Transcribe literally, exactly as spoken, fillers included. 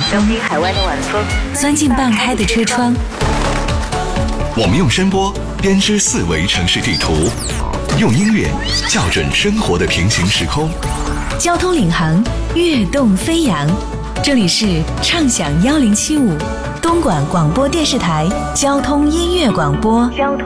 收听海湾的晚风， 钻进半开的车窗。 我们用声波编织四维城市地图，用音乐校准生活的平行时空。 交通领航，跃动飞扬。这里是畅享幺零七五东莞广播电视台交通音乐广播。 交通